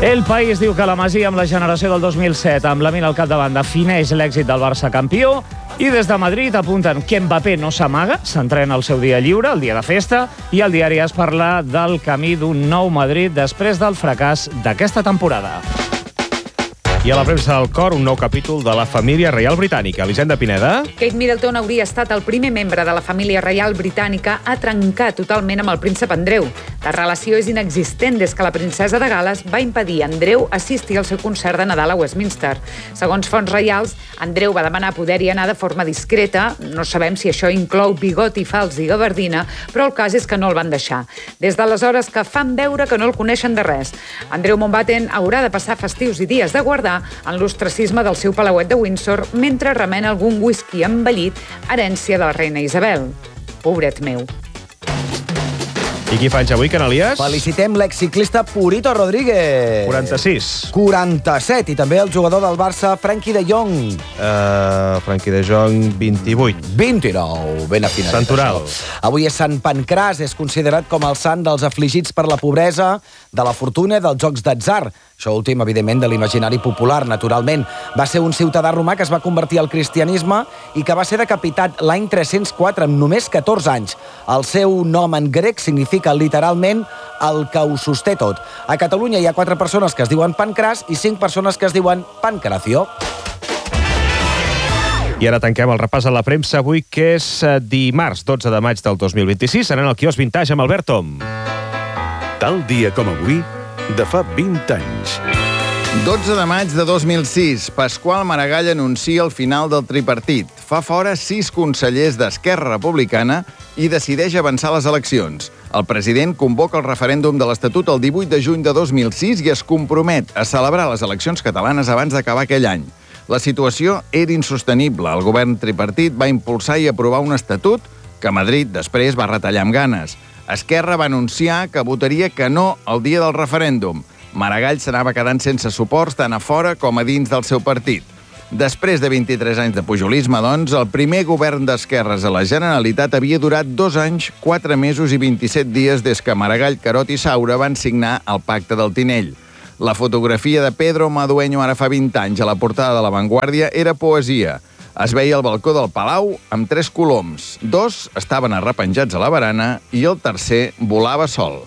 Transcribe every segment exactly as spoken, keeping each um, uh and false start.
El País diu que la Masia, amb la generació del dos mil set, amb Lamine al capdavant, defineix l'èxit del Barça campió. I des de Madrid apunten que Mbappé no s'amaga, s'entrena el seu dia lliure, el dia de festa, i el diari es parla del camí d'un nou Madrid després del fracàs d'aquesta temporada. I a la premsa del cor, un nou capítol de la família reial britànica. Elisenda Pineda. Kate Middleton hauria estat el primer membre de la família reial britànica a trencar totalment amb el príncep Andreu. La relació és inexistent des que la princesa de Gal·les va impedir a Andreu assistir al seu concert de Nadal a Westminster. Segons fonts reials, Andreu va demanar poder-hi anar de forma discreta. No sabem si això inclou bigoti fals i gabardina, però el cas és que no el van deixar. Des d'aleshores que fan veure que no el coneixen de res. Andreu Mountbatten haurà de passar festius i dies de guardar en l'ostracisme del seu palauet de Windsor mentre remena algun whisky envellit, herència de la reina Isabel. Pobret meu. I qui fa anys avui, Canalies? Felicitem l'exciclista Purito Rodríguez. quaranta-sis. quaranta-set. I també el jugador del Barça, Frenkie de Jong. Uh, Frenkie de Jong, vint-i-vuit. vint-i-nou. Ben afinat. Sant Oral. Avui és Sant Pancràs, és considerat com el sant dels afligits per la pobresa, de la fortuna i dels jocs d'atzar. Això últim, evidentment, de l'imaginari popular, naturalment. Va ser un ciutadà romà que es va convertir al cristianisme i que va ser decapitat l'any tres-cents quatre, amb només catorze anys. El seu nom en grec significa literalment el que ho sosté tot. A Catalunya hi ha quatre persones que es diuen Pancràs i cinc persones que es diuen Pancracio. I ara tanquem el repàs a la premsa avui, que és dimarts, dotze de maig del dos mil vint-i-sis. Serà en el quiosc Vintage amb Albert Tom. Tal dia com avui, de fa vint anys. dotze de maig de dos mil sis, Pasqual Maragall anuncia el final del tripartit. Fa fora sis consellers d'Esquerra Republicana i decideix avançar les eleccions. El president convoca el referèndum de l'Estatut el divuit de juny de dos mil sis i es compromet a celebrar les eleccions catalanes abans d'acabar aquell any. La situació era insostenible. El govern tripartit va impulsar i aprovar un estatut que Madrid després va retallar amb ganes. Esquerra va anunciar que votaria que no el dia del referèndum. Maragall s'anava quedant sense suports tant a fora com a dins del seu partit. Després de vint-i-tres anys de pujolisme, doncs, el primer govern d'esquerres a la Generalitat havia durat dos anys, quatre mesos i vint-i-set dies des que Maragall, Carot i Saura van signar el Pacte del Tinell. La fotografia de Pedro Madueño ara fa vint anys a la portada de La Vanguardia era poesia. Es veia al balcó del Palau amb tres coloms. Dos estaven arrepenjats a la barana i el tercer volava sol.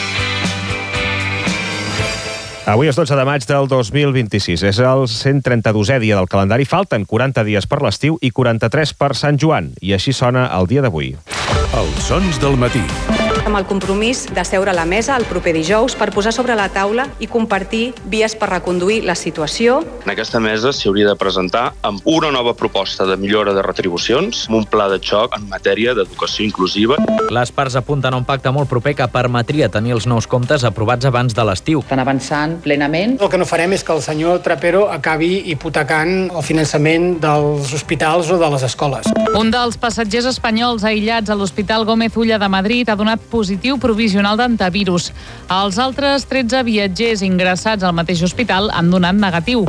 Avui és dotze de maig del dos mil vint-i-sis. És el cent trenta-dosè dia del calendari. Falten quaranta dies per l'estiu i quaranta-tres per Sant Joan. I així sona el dia d'avui. Els sons del matí. Amb el compromís de seure a la mesa el proper dijous per posar sobre la taula i compartir vies per reconduir la situació. En aquesta mesa s'hi hauria de presentar amb una nova proposta de millora de retribucions, amb un pla de xoc en matèria d'educació inclusiva. Les parts apunten a un pacte molt proper que permetria tenir els nous comptes aprovats abans de l'estiu. Estan avançant plenament. El que no farem és que el senyor Trapero acabi hipotecant el finançament dels hospitals o de les escoles. Un dels passatgers espanyols aïllats a l'Hospital Gómez Ulla de Madrid ha donat positiu provisional d'antivirus. Els altres tretze viatgers ingressats al mateix hospital han donat negatiu.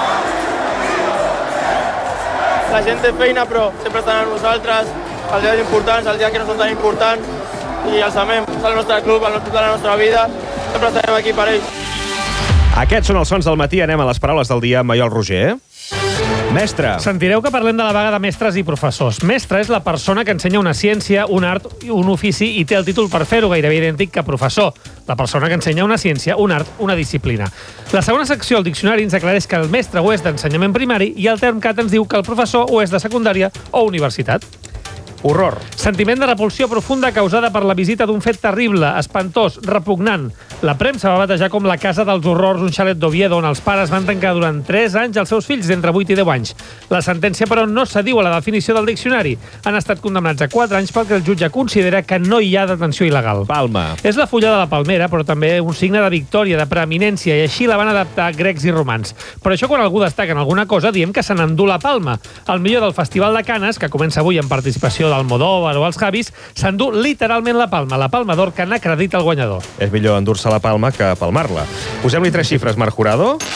La gent té feina, però sempre estan amb nosaltres, els dies importants, els dies que no són tan importants, i els amem. És el nostre club, el nostre, la nostra vida, sempre estarem aquí per ells. Aquests són els sons del matí. Anem a les paraules del dia amb Maiol Roger. Mestre. Sentireu que parlem de la vaga de mestres i professors. Mestre és la persona que ensenya una ciència, un art, un ofici i té el títol per fer-ho, gairebé idèntic que professor. La persona que ensenya una ciència, un art, una disciplina. La segona secció, el diccionari, ens aclareix que el mestre ho és d'ensenyament primari i el Termcat ens diu que el professor ho és de secundària o universitat. Horror. Sentiment de repulsió profunda causada per la visita d'un fet terrible, espantós, repugnant. La premsa va batejar com la casa dels horrors un xalet d'Oviedo on els pares van tancar durant tres anys els seus fills d'entre vuit i deu anys. La sentència, però, no s'adiu a la definició del diccionari. Han estat condemnats a quatre anys perquè el jutge considera que no hi ha detenció il·legal. Palma. És la fulla de la palmera, però també un signe de victòria, de preeminència, i així la van adaptar grecs i romans. Per això, quan algú destaca en alguna cosa, diem que se n'endú la palma. El millor del Festival de Canes, que comença avui en participació d'Almodóvar o els Javis, s'endú literalment la palma, la palma d'or que n'acredita el guanyador. És millor endur-se la palma que palmar-la. Posem-li tres xifres, Marc Jurado.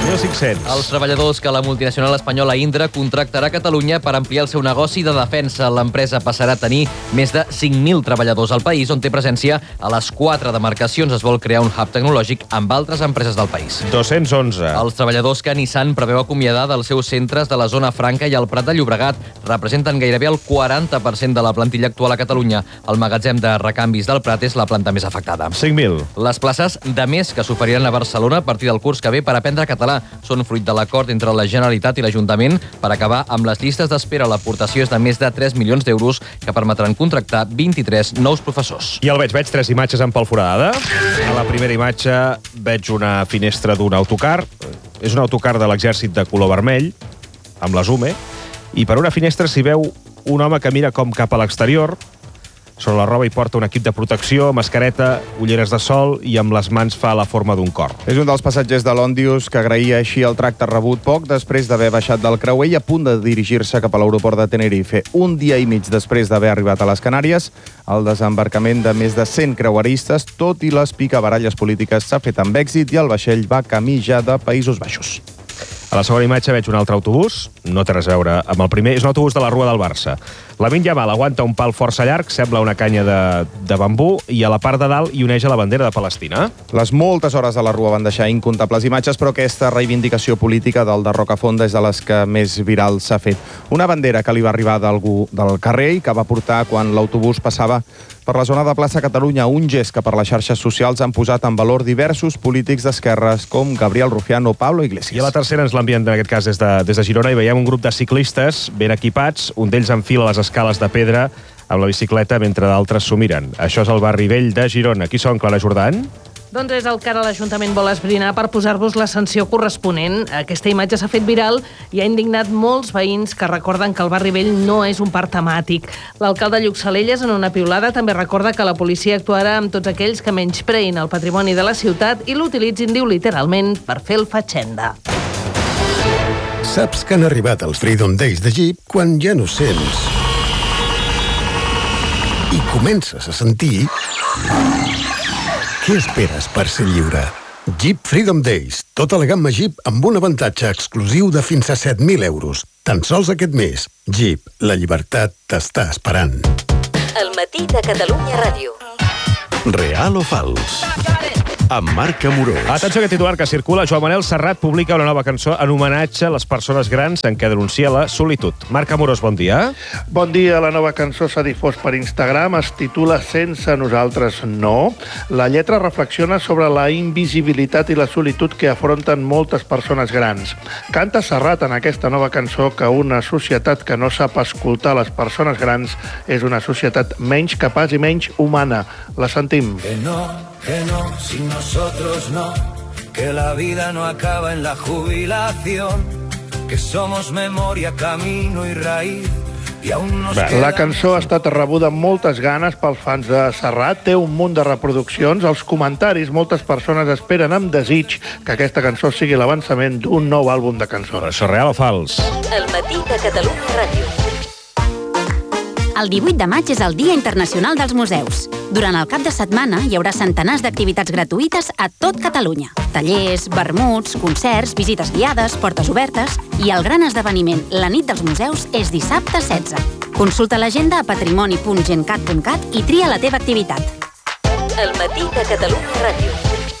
mil cinc-cents. Els treballadors que la multinacional espanyola Indra contractarà a Catalunya per ampliar el seu negoci de defensa. L'empresa passarà a tenir més de cinc mil treballadors al país, on té presència a les quatre demarcacions. Es vol crear un hub tecnològic amb altres empreses del país. dos-cents onze. Els treballadors que Nissan preveu acomiadar dels seus centres de la zona franca i al Prat de Llobregat representen gairebé el quaranta per cent de la plantilla actual a Catalunya. El magatzem de recanvis del Prat és la planta més afectada. cinc mil. Les places de més que s'oferiran a Barcelona a partir del curs que ve per aprendre català són fruit de l'acord entre la Generalitat i l'Ajuntament per acabar amb les llistes d'espera. L'aportació és de més de tres milions d'euros que permetran contractar vint-i-tres nous professors. I el veig, veig tres imatges en Pol Foradada. A la primera imatge veig una finestra d'un autocar. És un autocar de l'exèrcit de color vermell, amb la Zume, i per una finestra s'hi veu un home que mira com cap a l'exterior. Sobre la roba hi porta un equip de protecció, mascareta, ulleres de sol i amb les mans fa la forma d'un cor. És un dels passatgers de l'Òndius que agraïa així el tracte rebut poc després d'haver baixat del creuer i a punt de dirigir-se cap a l'aeroport de Tenerife. Un dia i mig després d'haver arribat a les Canàries, el desembarcament de més de cent creueristes, tot i les picabaralles polítiques, s'ha fet amb èxit i el vaixell va camí ja de Països Baixos. A la segona imatge veig un altre autobús, no té res a veure amb el primer, és un autobús de la Rua del Barça. Lamine Yamal aguanta un pal força llarg, sembla una canya de, de bambú, i a la part de dalt hi uneix a la bandera de Palestina. Les moltes hores a la Rua van deixar incomptables imatges, però aquesta reivindicació política del de Rocafonda és de les que més viral s'ha fet. Una bandera que li va arribar d'algú del carrer i que va portar quan l'autobús passava per la zona de plaça Catalunya, un gest que per les xarxes socials han posat en valor diversos polítics d'esquerres com Gabriel Rufián o Pablo Iglesias. I a la tercera ens l'envien, en aquest cas, des de, des de Girona, i veiem un grup de ciclistes ben equipats, un d'ells enfila les escales de pedra amb la bicicleta mentre d'altres s'ho miren. Això és el barri vell de Girona. Qui són, Clara Jordan? Doncs és el que ara l'Ajuntament vol esbrinar per posar-vos la sanció corresponent. Aquesta imatge s'ha fet viral i ha indignat molts veïns que recorden que el barri vell no és un parc temàtic. L'alcalde Lluc Salelles, en una piulada, també recorda que la policia actuarà amb tots aquells que menyspreïn el patrimoni de la ciutat i l'utilitzin, diu literalment, per fer el fatxenda. Saps que han arribat els Freedom Days de Jeep quan ja no sents i comences a sentir... Què esperes per ser lliure? Jeep Freedom Days. Tota la gamma Jeep amb un avantatge exclusiu de fins a set mil euros. Tan sols aquest mes. Jeep, la llibertat t'està esperant. El matí de Catalunya Ràdio. Real o fals? Amb Marc Amorós. Atenció a aquest titular que circula. Joan Manel Serrat publica una nova cançó en homenatge a les persones grans en què denuncia la solitud. Marc Amorós, bon dia. Bon dia. La nova cançó s'ha difós per Instagram. Es titula Sense nosaltres no. La lletra reflexiona sobre la invisibilitat i la solitud que afronten moltes persones grans. Canta Serrat en aquesta nova cançó que una societat que no sap escoltar les persones grans és una societat menys capaç i menys humana. La sentim. Que no, que no, sin nosotros no, que la vida no acaba en la jubilación, que somos memoria, camino y raíz. La cançó ha estat rebuda amb moltes ganes pels fans de Serrat, té un munt de reproduccions. Als comentaris, moltes persones esperen amb desig que aquesta cançó sigui l'avançament d'un nou àlbum de cançons. Això real o fals? El matí de Catalunya Ràdio. El divuit de maig és el Dia Internacional dels Museus. Durant el cap de setmana hi haurà centenars d'activitats gratuïtes a tot Catalunya. Tallers, vermuts, concerts, visites guiades, portes obertes i el gran esdeveniment, la nit dels museus, és dissabte setze. Consulta l'agenda a patrimoni punt gencat punt cat i tria la teva activitat. El matí de Catalunya Ràdio.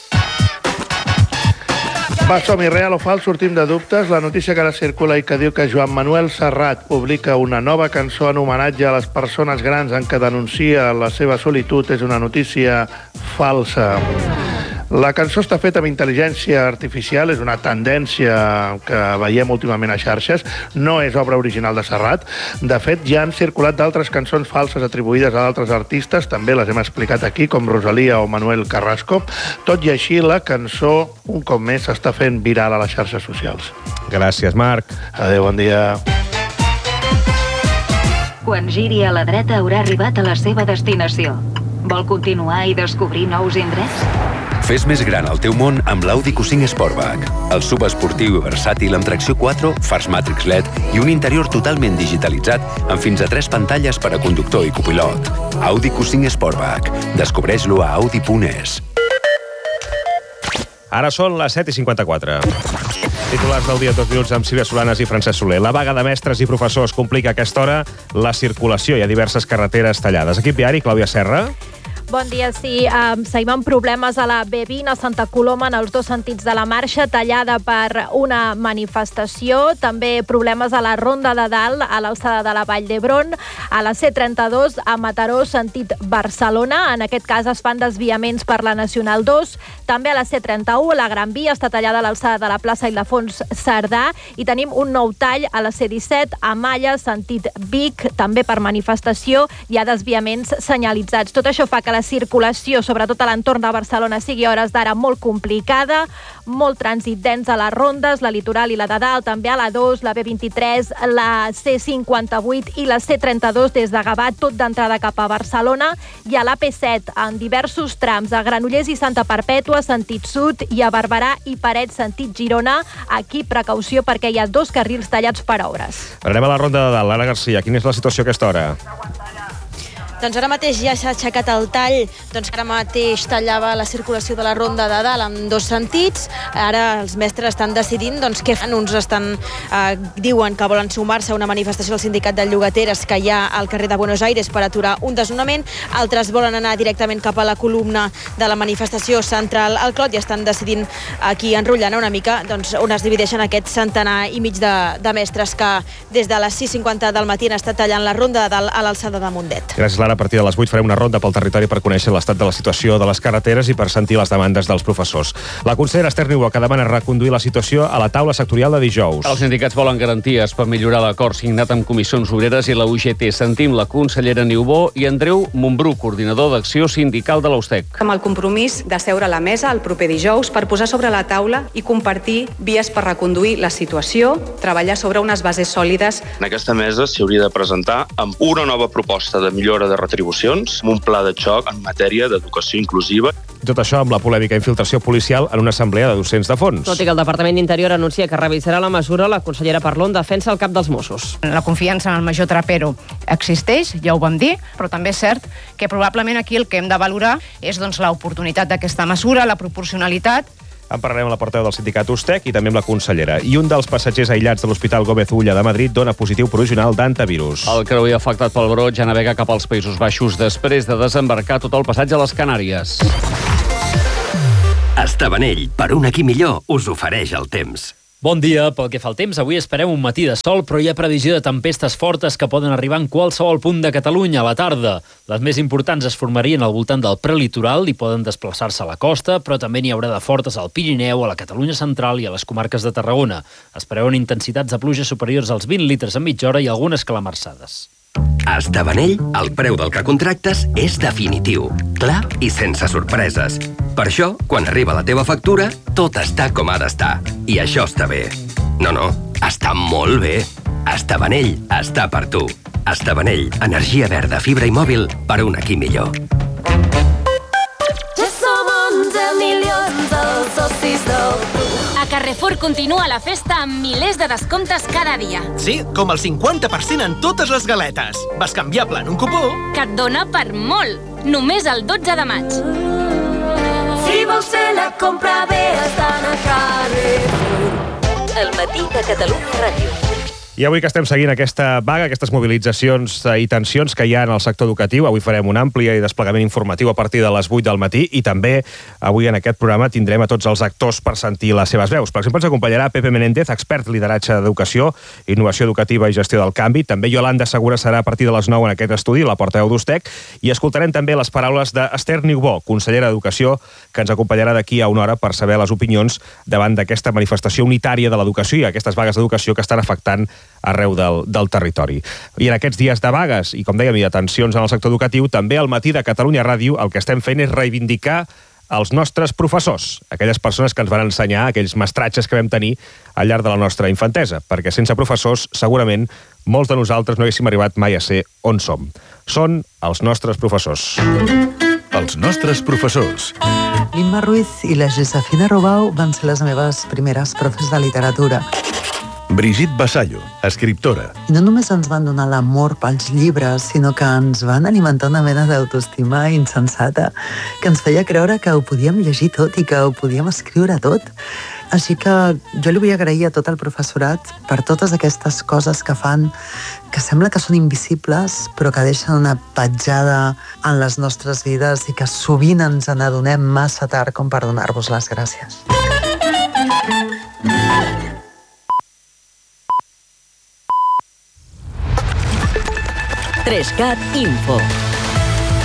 Va, som-hi, real o fals, sortim de dubtes. La notícia que ara circula i que diu que Joan Manuel Serrat publica una nova cançó en homenatge a les persones grans en què denuncia la seva solitud és una notícia falsa. La cançó està feta amb intel·ligència artificial, és una tendència que veiem últimament a xarxes, no és obra original de Serrat. De fet, ja han circulat d'altres cançons falses atribuïdes a d'altres artistes, també les hem explicat aquí, com Rosalia o Manuel Carrasco. Tot i així, la cançó, un cop més, s'està fent viral a les xarxes socials. Gràcies, Marc. Adéu, bon dia. Quan giri a la dreta haurà arribat a la seva destinació. Vol continuar i descobrir nous indrets? Fes més gran el teu món amb l'Audi Q cinc Sportback. El subesportiu i versàtil amb tracció quatre, fars Matrix L E D i un interior totalment digitalitzat amb fins a tres pantalles per a conductor i copilot. Audi Q cinc Sportback. Descobreix-lo a audi punt es. Ara són les set i cinquanta-quatre. Titulars del dia, dos minuts amb Sílvia Solanes i Francesc Soler. La vaga de mestres i professors complica a aquesta hora la circulació. Hi ha diverses carreteres tallades. Equip viari, Clàudia Serra. Bon dia, sí. Um, seguim amb problemes a la B vint a Santa Coloma en els dos sentits de la marxa, tallada per una manifestació. També problemes a la Ronda de Dalt, a l'alçada de la Vall d'Hebron, a la C trenta-dos a Mataró, sentit Barcelona. En aquest cas es fan desviaments per la Nacional dos. També a la C trenta-u, la Gran Via està tallada a l'alçada de la plaça Ildefons Cerdà. I tenim un nou tall a la C disset, a Malla, sentit Vic, també per manifestació. Hi ha desviaments senyalitzats. Tot això fa que la circulació, sobretot a l'entorn de Barcelona, sigui a hores d'ara molt complicada, molt trànsit dens a les rondes, la litoral i la de dalt, també a la dos, la B vint-i-tres, la C cinquanta-vuit i la C trenta-dos des de Gavà, tot d'entrada cap a Barcelona, i a l'A P set en diversos trams, a Granollers i Santa Perpètua, sentit sud, i a Barberà i Parets, sentit Girona. Aquí precaució perquè hi ha dos carrils tallats per obres. Anem a la Ronda de Dalt. Lara Garcia, quina és la situació a aquesta hora? Doncs ara mateix ja s'ha aixecat el tall, doncs ara mateix tallava la circulació de la Ronda de Dalt en dos sentits. Ara els mestres estan decidint doncs, què fan. Uns estan, eh, diuen que volen sumar-se a una manifestació del sindicat de llogateres que hi ha al carrer de Buenos Aires per aturar un desnonament. Altres volen anar directament cap a la columna de la manifestació central al Clot i estan decidint aquí, enrotllant una mica, doncs, on es divideixen aquest centenar i mig de, de mestres que des de les sis cinquanta del matí han estat tallant la Ronda de Dalt a l'alçada de Mundet. Gràcies, Lara. A partir de les vuit farem una ronda pel territori per conèixer l'estat de la situació de les carreteres i per sentir les demandes dels professors. La consellera Esther Niubó, que demana reconduir la situació a la taula sectorial de dijous. Els sindicats volen garanties per millorar l'acord signat amb Comissions Obreres i la U G T. Sentim la consellera Niubó i Andreu Montbrú, coordinador d'acció sindical de l'Austec. Amb el compromís de seure a la mesa el proper dijous per posar sobre la taula i compartir vies per reconduir la situació, treballar sobre unes bases sòlides. En aquesta mesa s'hi hauria de presentar amb una nova proposta de millora de retribucions, amb un pla de xoc en matèria d'educació inclusiva. Tot això amb la polèmica infiltració policial en una assemblea de docents de fons. Tot i que el Departament d'Interior anuncia que revisarà la mesura, la consellera Parlon defensa el cap dels Mossos. La confiança en el major Trapero existeix, ja ho vam dir, però també és cert que probablement aquí el que hem de valorar és doncs, l'oportunitat d'aquesta mesura, la proporcionalitat. En parlarem amb la portaveu del sindicat Ustec i també amb la consellera. I un dels passatgers aïllats de l'Hospital Gómez Ulla de Madrid dona positiu provisional d'antivirus. El creuer afectat pel brot ja navega cap als Països Baixos després de desembarcar tot el passatge a les Canàries. Estavanell, per un aquí millor, us ofereix el temps. Bon dia. Pel que fa al temps, avui esperem un matí de sol, però hi ha previsió de tempestes fortes que poden arribar en qualsevol punt de Catalunya a la tarda. Les més importants es formarien al voltant del prelitoral i poden desplaçar-se a la costa, però també n'hi haurà de fortes al Pirineu, a la Catalunya central i a les comarques de Tarragona. Es preveuen intensitats de pluja superiors als vint litres en mitja hora i algunes calamarsades. A Estavanell, el preu del que contractes és definitiu, clar i sense sorpreses. Per això, quan arriba la teva factura, tot està com ha d'estar. I això està bé. No, no, està molt bé. Estavanell està per tu. Estavanell, energia verda, fibra i mòbil per un aquí millor. Ja som onze milions els socis del club. A Carrefour continua la festa amb milers de descomptes cada dia. Sí, com el cinquanta per cent en totes les galetes. Bascanviable en un cupó que et dona per molt. Només el dotze de maig. Si vols fer la compra bé, has d'anar a Carrefour. El matí de Catalunya Ràdio. I avui que estem seguint aquesta vaga, aquestes mobilitzacions i tensions que hi ha en el sector educatiu, avui farem un ampli i desplegament informatiu a partir de les vuit del matí i també avui en aquest programa tindrem a tots els actors per sentir les seves veus. Per exemple, ens acompanyarà Pepe Menéndez, expert lideratge d'educació, innovació educativa i gestió del canvi. També Yolanda Segura serà a partir de les nou en aquest estudi, la portaveu d'Ustec, i escoltarem també les paraules d'Esther Niubó, consellera d'Educació, que ens acompanyarà d'aquí a una hora per saber les opinions davant d'aquesta manifestació unitària de l'educació i aquestes vagues d'educació que estan afectant arreu del, del territori. I en aquests dies de vagues i, com dèiem, i de tensions en el sector educatiu, també al matí de Catalunya Ràdio el que estem fent és reivindicar els nostres professors, aquelles persones que ens van ensenyar, aquells mestratges que vam tenir al llarg de la nostra infantesa, perquè sense professors, segurament, molts de nosaltres no haguéssim arribat mai a ser on som. Són els nostres professors. Els nostres professors. L'Imma Ruiz i la Josefina Robau van ser les meves primeres profes de literatura. Brigitte Basallo, escriptora. I no només ens van donar l'amor pels llibres, sinó que ens van alimentar una mena d'autoestima insensata que ens feia creure que ho podíem llegir tot i que ho podíem escriure tot. Així que jo li vull agrair a tot el professorat per totes aquestes coses que fan, que sembla que són invisibles, però que deixen una petjada en les nostres vides i que sovint ens n'adonem massa tard com per donar-vos les gràcies. tres cat Info.